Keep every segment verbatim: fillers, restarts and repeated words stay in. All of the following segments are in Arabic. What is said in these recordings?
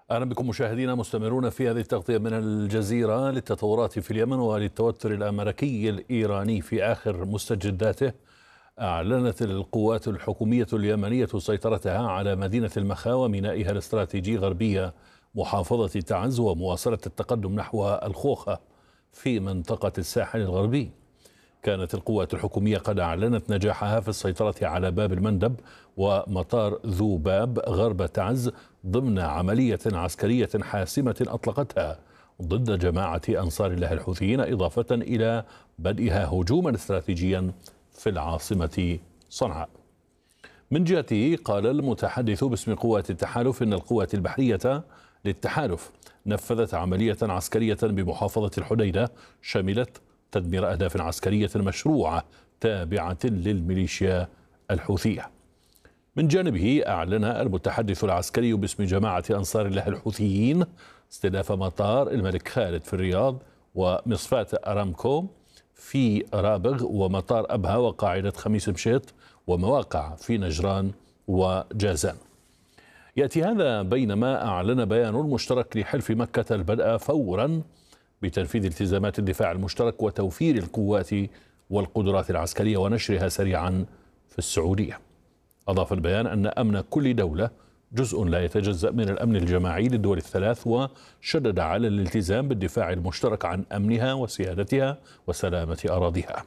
أهلا بكم مشاهدينا، مستمرون في هذه التغطية من الجزيرة للتطورات في اليمن وللتوتر الأمريكي الإيراني في آخر مستجداته. أعلنت القوات الحكومية اليمنية سيطرتها على مدينة المخا ومينائها الاستراتيجي غربية محافظة تعز ومواصلة التقدم نحو الخوخة في منطقة الساحل الغربي. كانت القوات الحكومية قد أعلنت نجاحها في السيطرة على باب المندب ومطار ذو باب غرب تعز ضمن عملية عسكرية حاسمة أطلقتها ضد جماعة أنصار الله الحوثيين، إضافة إلى بدئها هجوما استراتيجيا في العاصمة صنعاء. من جهته قال المتحدث باسم قوات التحالف إن القوات البحرية للتحالف نفذت عملية عسكرية بمحافظة الحديدة شملت تدمير أهداف عسكرية مشروعة تابعة للميليشيا الحوثية. من جانبه أعلن المتحدث العسكري باسم جماعة أنصار الله الحوثيين استهداف مطار الملك خالد في الرياض ومصفاة أرامكو في رابغ ومطار أبها وقاعدة خميس مشيط ومواقع في نجران وجازان. يأتي هذا بينما أعلن بيان مشترك لحلف مكة البدء فورا بتنفيذ التزامات الدفاع المشترك وتوفير القوات والقدرات العسكرية ونشرها سريعا في السعودية. أضاف البيان أن أمن كل دولة جزء لا يتجزأ من الأمن الجماعي للدول الثلاث، وشدد على الالتزام بالدفاع المشترك عن أمنها وسيادتها وسلامة أراضيها.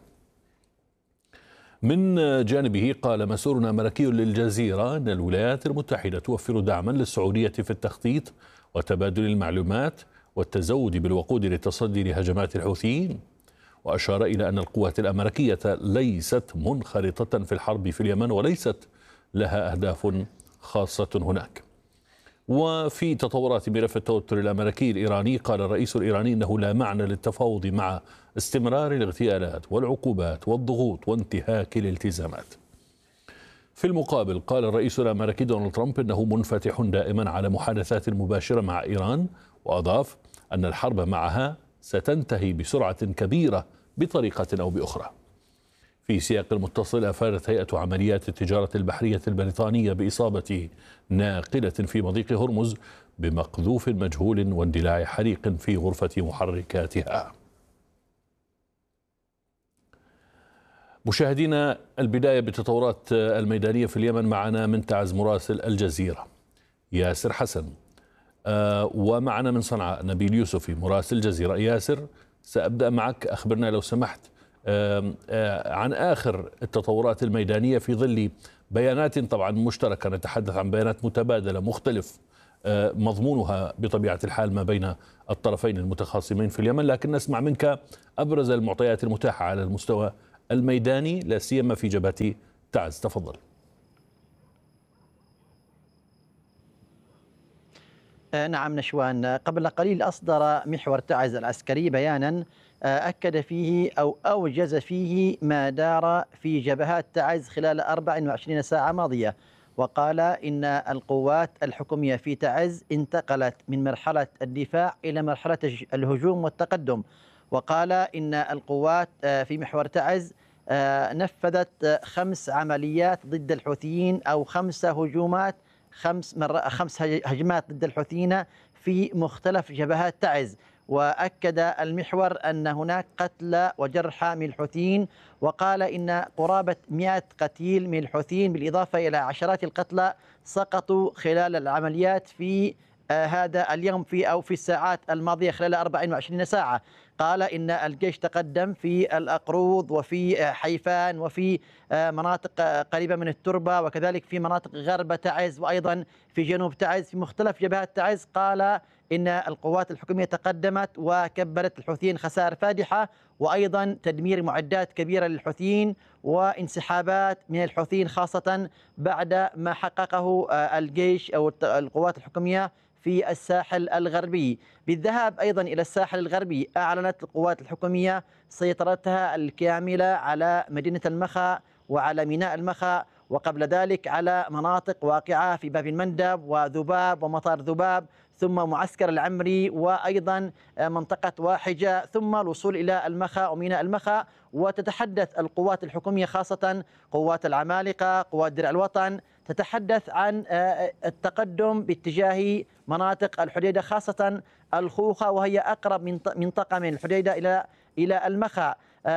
من جانبه قال مسؤول أمريكي للجزيرة أن الولايات المتحدة توفر دعما للسعودية في التخطيط وتبادل المعلومات والتزود بالوقود للتصدي لهجمات الحوثيين، وأشار إلى أن القوات الأمريكية ليست منخرطة في الحرب في اليمن وليست لها أهداف خاصة هناك. وفي تطورات ملف التوتر الأمريكي الإيراني قال الرئيس الإيراني أنه لا معنى للتفاوض مع استمرار الاغتيالات والعقوبات والضغوط وانتهاك الالتزامات. في المقابل قال الرئيس الأمريكي دونالد ترامب أنه منفتح دائما على محادثات مباشرة مع إيران، وأضاف أن الحرب معها ستنتهي بسرعة كبيرة بطريقة أو بأخرى. في سياق المتصل أفادت هيئة عمليات التجارة البحرية البريطانية بإصابة ناقلة في مضيق هرمز بمقذوف مجهول واندلاع حريق في غرفة محركاتها. مشاهدينا، البداية بالتطورات الميدانية في اليمن معنا من تعز مراسل الجزيرة ياسر حسن، آه ومعنا من صنعاء نبيل يوسفي مراسل الجزيرة. ياسر، سأبدأ معك، أخبرنا لو سمحت آه آه عن آخر التطورات الميدانية في ظل بيانات طبعا مشتركة، نتحدث عن بيانات متبادلة مختلف آه مضمونها بطبيعة الحال ما بين الطرفين المتخاصمين في اليمن، لكن نسمع منك أبرز المعطيات المتاحة على المستوى الميداني لا سيما في جبهة تعز. تفضل. نعم نشوان، قبل قليل أصدر محور تعز العسكري بيانا أكد فيه أو أوجز فيه ما دار في جبهات تعز خلال أربع وعشرين ساعة ماضية، وقال إن القوات الحكومية في تعز انتقلت من مرحلة الدفاع إلى مرحلة الهجوم والتقدم. وقال إن القوات في محور تعز نفذت خمس عمليات ضد الحوثيين أو خمس هجومات خمس مرة خمس هجمات ضد الحوثيين في مختلف جبهات تعز. وأكد المحور أن هناك قتلى وجرحى من الحوثيين، وقال إن قرابة مئة قتيل من الحوثيين بالإضافة إلى عشرات القتلى سقطوا خلال العمليات في آه هذا اليوم في أو في الساعات الماضية خلال أربع وعشرين ساعة. قال إن الجيش تقدم في الأقروض وفي حيفان وفي مناطق قريبة من التربة، وكذلك في مناطق غرب تعز وأيضا في جنوب تعز في مختلف جبهات تعز. قال إن القوات الحكومية تقدمت وكبرت الحوثيين خسائر فادحة، وأيضا تدمير معدات كبيرة للحوثيين وانسحابات من الحوثيين خاصة بعد ما حققه الجيش أو القوات الحكومية في الساحل الغربي. بالذهاب أيضا إلى الساحل الغربي أعلنت القوات الحكومية سيطرتها الكاملة على مدينة المخا وعلى ميناء المخا، وقبل ذلك على مناطق واقعة في باب المندب وذباب ومطار ذباب، ثم معسكر العمري وأيضا منطقة واحجة، ثم الوصول إلى المخا وميناء المخا. وتتحدث القوات الحكومية خاصة قوات العمالقة، قوات درع الوطن، تتحدث عن التقدم باتجاه مناطق الحديدة، خاصة الخوخة، وهي أقرب منطقة من الحديدة إلى إلى المخا.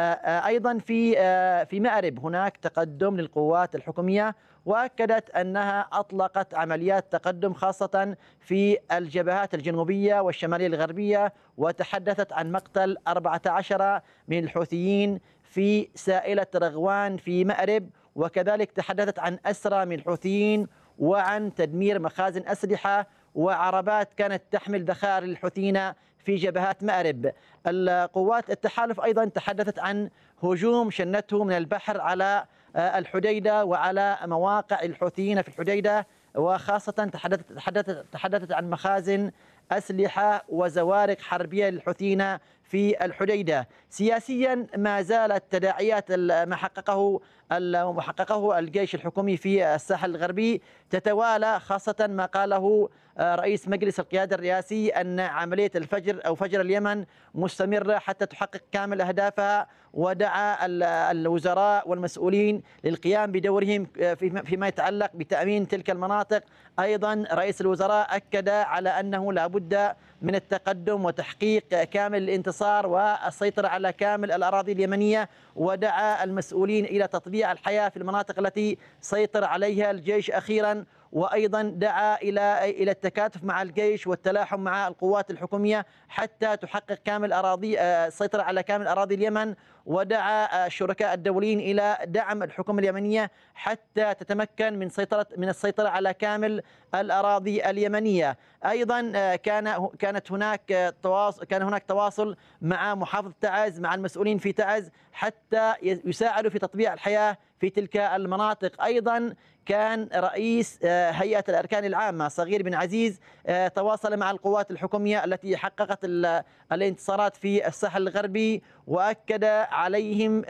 أيضا في في مأرب هناك تقدم للقوات الحكومية، وأكدت أنها أطلقت عمليات تقدم خاصة في الجبهات الجنوبية والشمالية الغربية، وتحدثت عن مقتل أربعة عشر من الحوثيين في سائلة رغوان في مأرب، وكذلك تحدثت عن أسرى من الحوثيين وعن تدمير مخازن أسلحة وعربات كانت تحمل ذخائر الحوثيين في جبهات مأرب. القوات التحالف أيضا تحدثت عن هجوم شنته من البحر على الحديدة وعلى مواقع الحوثيين في الحديدة، وخاصة تحدثت تحدثت تحدثت عن مخازن أسلحة وزوارق حربية للحوثيين في الحديدة. سياسيا ما زالت تداعيات ما حققه ما حققه الجيش الحكومي في الساحل الغربي تتوالى، خاصة ما قاله رئيس مجلس القيادة الرئاسي أن عملية الفجر أو فجر اليمن مستمرة حتى تحقق كامل أهدافها، ودعا الوزراء والمسؤولين للقيام بدورهم فيما يتعلق بتأمين تلك المناطق. أيضا رئيس الوزراء أكد على أنه لا بد من التقدم وتحقيق كامل الانتصار والسيطرة على كامل الأراضي اليمنية، ودعا المسؤولين إلى تطبيع الحياة في المناطق التي سيطر عليها الجيش أخيرا، وأيضا دعا إلى إلى التكاتف مع الجيش والتلاحم مع القوات الحكومية حتى تحقق كامل أراضي السيطرة على كامل أراضي اليمن، ودعا الشركاء الدوليين إلى دعم الحكومة اليمنية حتى تتمكن من سيطرة من السيطرة على كامل الأراضي اليمنية. أيضا كان كانت هناك تواصل كان هناك تواصل مع محافظة تعز مع المسؤولين في تعز حتى يساعدوا في تطبيع الحياة في تلك المناطق. أيضا كان رئيس هيئة الأركان العامة صغير بن عزيز تواصل مع القوات الحكومية التي حققت الانتصارات في الساحل الغربي، وأكد عليهم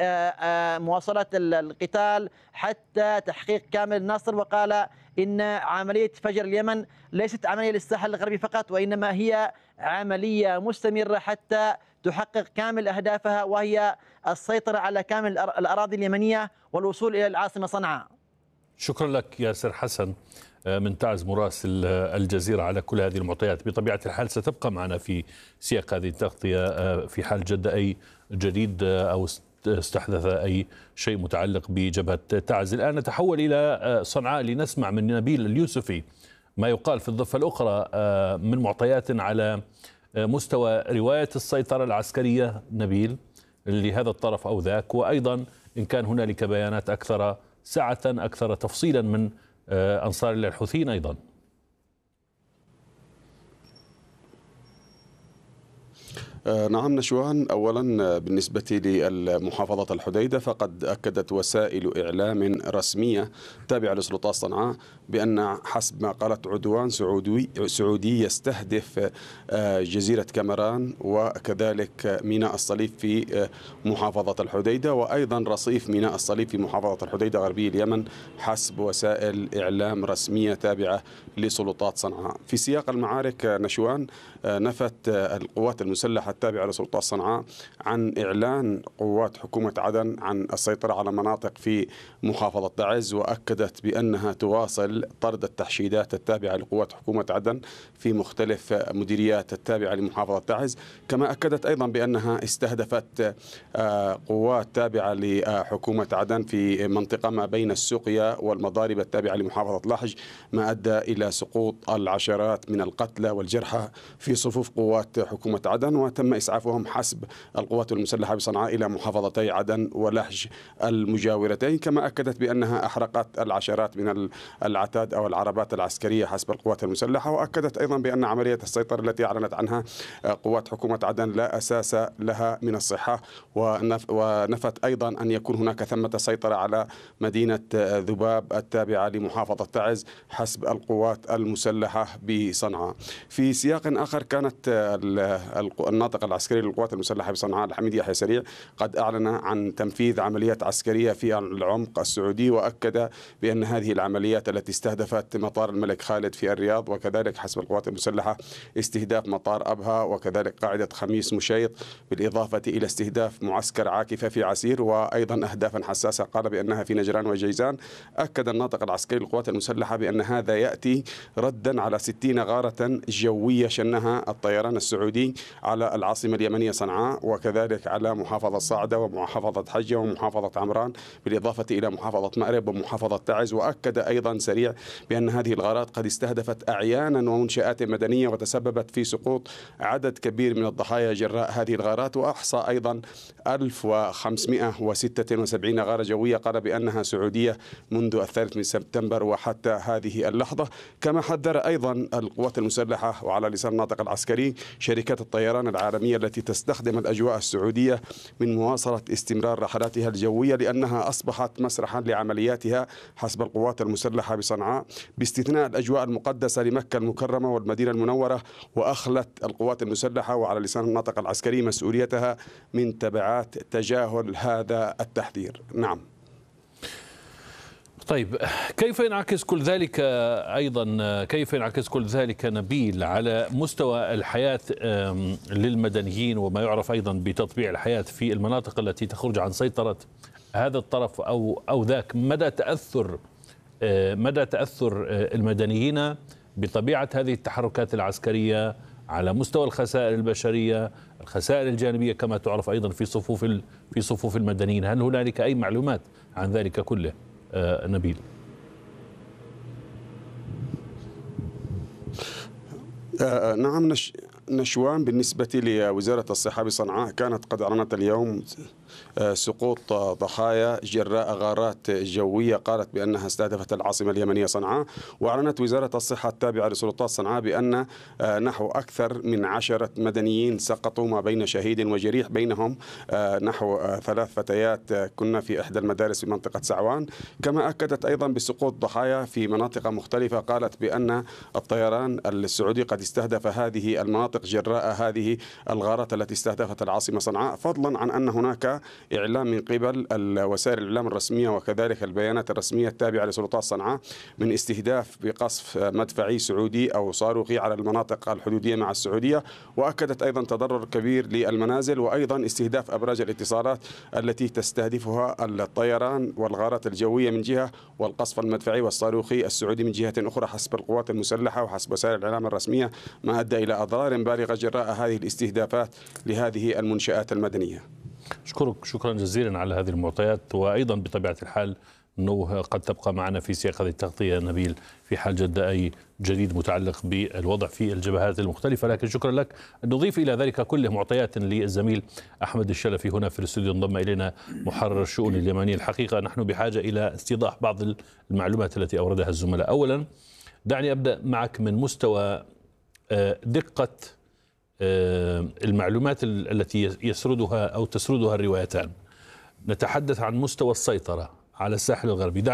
مواصلة القتال حتى تحقيق كامل النصر، وقال إن عملية فجر اليمن ليست عملية للساحل الغربي فقط، وإنما هي عملية مستمرة حتى تحقق كامل أهدافها، وهي السيطرة على كامل الأراضي اليمنية والوصول إلى العاصمة صنعاء. شكرا لك ياسر حسن من تعز مراسل الجزيرة على كل هذه المعطيات. بطبيعة الحال ستبقى معنا في سياق هذه التغطية في حال جد أي جديد أو استحدث أي شيء متعلق بجبهة تعز. الآن نتحول إلى صنعاء لنسمع من نبيل اليوسفي ما يقال في الضفة الأخرى من معطيات على مستوى رواية السيطرة العسكرية نبيل لهذا الطرف أو ذاك، وأيضا إن كان هنالك بيانات أكثر سعة أكثر تفصيلا من أنصار الله الحوثيين أيضا. نعم نشوان، أولا بالنسبة لمحافظة الحديدة فقد أكدت وسائل إعلام رسمية تابعة لسلطات صنعاء بأن حسب ما قالت عدوان سعودي سعودي يستهدف جزيرة كامران وكذلك ميناء الصليب في محافظة الحديدة، وأيضا رصيف ميناء الصليب في محافظة الحديدة غربي اليمن حسب وسائل إعلام رسمية تابعة لسلطات صنعاء. في سياق المعارك نشوان نفت القوات المسلحة التابعة لسلطات صنعاء عن إعلان قوات حكومة عدن عن السيطرة على مناطق في محافظة تعز، وأكدت بأنها تواصل طرد التحشيدات التابعة لقوات حكومة عدن في مختلف مديريات التابعة لمحافظة تعز. كما أكدت أيضا بأنها استهدفت قوات تابعة لحكومة عدن في منطقة ما بين السقيا والمضارب التابعة لمحافظة لحج، ما أدى إلى سقوط العشرات من القتلى والجرحى في صفوف قوات حكومة عدن، وتم إسعافهم حسب القوات المسلحة بصنعاء إلى محافظتي عدن ولحج المجاورتين. كما أكدت بأنها أحرقت العشرات من العتاد أو العربات العسكرية حسب القوات المسلحة، وأكدت أيضا بأن عملية السيطرة التي أعلنت عنها قوات حكومة عدن لا أساس لها من الصحة، ونفت أيضا أن يكون هناك ثمة سيطرة على مدينة ذباب التابعة لمحافظة تعز حسب القوات المسلحة بصنعاء. في سياق آخر كانت الناطق العسكري للقوات المسلحة بصنعاء الحميد يحيى سريع قد أعلن عن تنفيذ عمليات عسكرية في العمق السعودي، وأكد بأن هذه العمليات التي استهدفت مطار الملك خالد في الرياض، وكذلك حسب القوات المسلحة استهداف مطار أبها، وكذلك قاعدة خميس مشيط، بالإضافة إلى استهداف معسكر عاكفة في عسير، وأيضا أهدافا حساسة قال بأنها في نجران وجيزان. أكد الناطق العسكري للقوات المسلحة بأن هذا يأتي ردا على ستين غارة جوية شنها الطيران السعودي على العاصمة اليمنية صنعاء، وكذلك على محافظة صعدة ومحافظة حجة ومحافظة عمران، بالإضافة إلى محافظة مأرب ومحافظة تعز. وأكد أيضا سريع بأن هذه الغارات قد استهدفت أعيانا ومنشآت مدنية وتسببت في سقوط عدد كبير من الضحايا جراء هذه الغارات. وأحصى أيضا ألف وخمسمئة وستة وسبعين غارة جوية قال بأنها سعودية منذ الثالث من سبتمبر وحتى هذه اللحظة. كما حذر أيضا القوات المسلحة وعلى لسان الناطق العسكري شركات الطيران العالمية التي تستخدم الأجواء السعودية من مواصلة استمرار رحلاتها الجوية، لأنها أصبحت مسرحا لعملياتها حسب القوات المسلحة بصنعاء، باستثناء الأجواء المقدسة لمكة المكرمة والمدينة المنورة. وأخلت القوات المسلحة وعلى لسان الناطق العسكري مسؤوليتها من تبعات تجاهل هذا التحذير. نعم. طيب، كيف ينعكس كل ذلك أيضا كيف ينعكس كل ذلك نبيل على مستوى الحياة للمدنيين، وما يعرف أيضا بتطبيع الحياة في المناطق التي تخرج عن سيطرة هذا الطرف أو أو ذاك؟ مدى تأثر مدى تأثر المدنيين بطبيعة هذه التحركات العسكرية على مستوى الخسائر البشرية، الخسائر الجانبية كما تعرف أيضا في صفوف في صفوف المدنيين؟ هل هنالك أي معلومات عن ذلك كله آه نبيل؟ آه نعم نش نشوان، بالنسبة لوزارة الصحة بصنعاء كانت قد أعلنت اليوم سقوط ضحايا جراء غارات جوية قالت بأنها استهدفت العاصمة اليمنية صنعاء. وأعلنت وزارة الصحة التابعة لسلطات صنعاء بأن نحو أكثر من عشرة مدنيين سقطوا ما بين شهيد وجريح، بينهم نحو ثلاث فتيات كنا في إحدى المدارس في منطقة سعوان. كما أكدت أيضا بسقوط ضحايا في مناطق مختلفة، قالت بأن الطيران السعودي قد استهدف هذه المناطق جراء هذه الغارات التي استهدفت العاصمة صنعاء، فضلا عن أن هناك إعلام من قبل وسائل الإعلام الرسمية وكذلك البيانات الرسمية التابعة لسلطات صنعاء من استهداف بقصف مدفعي سعودي أو صاروخي على المناطق الحدودية مع السعودية. وأكدت أيضا تضرر كبير للمنازل، وأيضا استهداف أبراج الاتصالات التي تستهدفها الطيران والغارات الجوية من جهة، والقصف المدفعي والصاروخي السعودي من جهة أخرى حسب القوات المسلحة وحسب وسائل الإعلام الرسمية، ما أدى إلى أضرار بالغة جراء هذه الاستهدافات لهذه المنشآت المدنية. أشكرك شكرا جزيلا على هذه المعطيات، وأيضا بطبيعة الحال أنه قد تبقى معنا في سياق هذه التغطية نبيل في حال جد أي جديد متعلق بالوضع في الجبهات المختلفة. لكن شكرا لك. نضيف إلى ذلك كله معطيات للزميل أحمد الشلفي هنا في الاستوديو، انضم إلينا محرر الشؤون اليمنية. الحقيقة نحن بحاجة إلى استيضاح بعض المعلومات التي أوردها الزملاء. أولا دعني أبدأ معك من مستوى دقة المعلومات التي يسردها أو تسردها الروايتان. نتحدث عن مستوى السيطرة على الساحل الغربي.